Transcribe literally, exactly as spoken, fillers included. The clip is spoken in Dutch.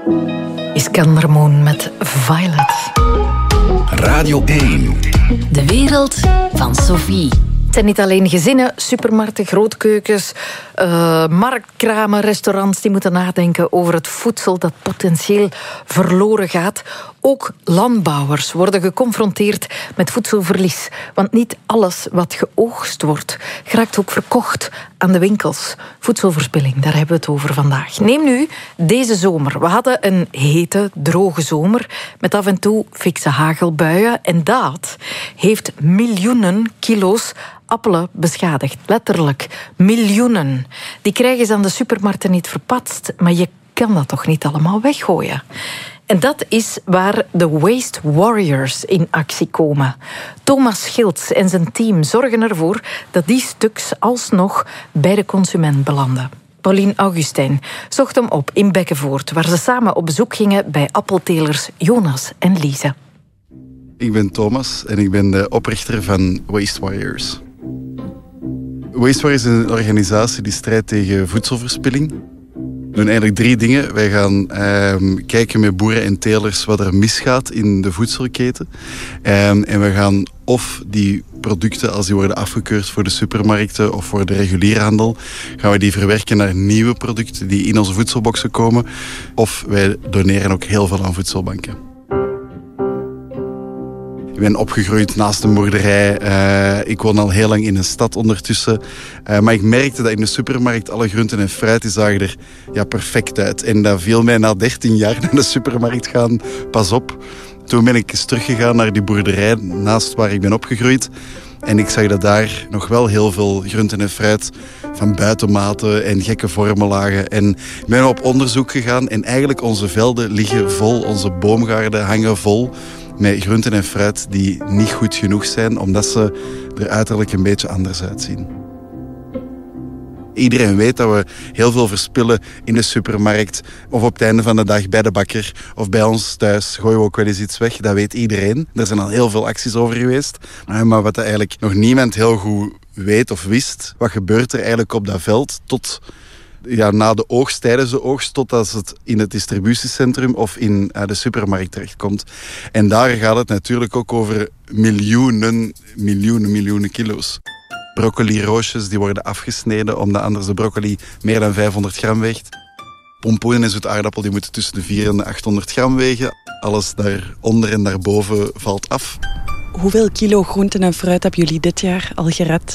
Iskander Moon met Violet. Radio één. De wereld van Sophie. Het zijn niet alleen gezinnen, supermarkten, grootkeukens, uh, marktkramen, restaurants die moeten nadenken over het voedsel dat potentieel verloren gaat. Ook landbouwers worden geconfronteerd met voedselverlies. Want niet alles wat geoogst wordt, geraakt ook verkocht aan de winkels. Voedselverspilling, daar hebben we het over vandaag. Neem nu deze zomer. We hadden een hete, droge zomer met af en toe fikse hagelbuien. En dat heeft miljoenen kilo's appelen beschadigd. Letterlijk miljoenen. Die krijgen ze aan de supermarkten niet verpatst, maar je kan dat toch niet allemaal weggooien? En dat is waar de Waste Warriors in actie komen. Thomas Schilds en zijn team zorgen ervoor dat die stuks alsnog bij de consument belanden. Pauline Augustijn zocht hem op in Bekkenvoort, waar ze samen op bezoek gingen bij appeltelers Jonas en Lise. Ik ben Thomas en ik ben de oprichter van Waste Warriors. Waste Warriors is een organisatie die strijdt tegen voedselverspilling. We doen eigenlijk drie dingen. Wij gaan eh, kijken met boeren en telers wat er misgaat in de voedselketen. Eh, en we gaan of die producten, als die worden afgekeurd voor de supermarkten of voor de reguliere handel, gaan we die verwerken naar nieuwe producten die in onze voedselboxen komen. Of wij doneren ook heel veel aan voedselbanken. Ik ben opgegroeid naast een boerderij. Uh, ik woon al heel lang in een stad ondertussen. Uh, maar ik merkte dat in de supermarkt alle groenten en fruit die zagen er ja, perfect uit. En dat viel mij na dertien jaar naar de supermarkt gaan pas op. Toen ben ik eens teruggegaan naar die boerderij naast waar ik ben opgegroeid. En ik zag dat daar nog wel heel veel groenten en fruit van buitenmaten en gekke vormen lagen. En ik ben op onderzoek gegaan en eigenlijk onze velden liggen vol, onze boomgaarden hangen vol met groenten en fruit die niet goed genoeg zijn, omdat ze er uiterlijk een beetje anders uitzien. Iedereen weet dat we heel veel verspillen in de supermarkt of op het einde van de dag bij de bakker of bij ons thuis gooien we ook wel eens iets weg. Dat weet iedereen. Er zijn al heel veel acties over geweest. Maar wat eigenlijk nog niemand heel goed weet of wist, wat gebeurt er eigenlijk op dat veld tot ja, na de oogst, tijdens de oogst, totdat het in het distributiecentrum of in uh, de supermarkt terechtkomt. En daar gaat het natuurlijk ook over miljoenen, miljoenen, miljoenen kilo's. Broccoli-roosjes die worden afgesneden, omdat anders de broccoli meer dan vijfhonderd gram weegt. Pompoenen en zoete aardappel die moeten tussen de vierhonderd en achthonderd gram wegen. Alles daaronder en daarboven valt af. Hoeveel kilo groenten en fruit hebben jullie dit jaar al gered?